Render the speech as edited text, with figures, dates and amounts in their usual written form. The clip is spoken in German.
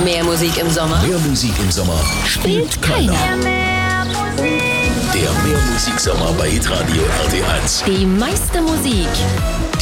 Mehr Musik im Sommer. Mehr Musik im Sommer spielt keiner. Der Mehr Musik Sommer bei Hitradio RT1. Die meiste Musik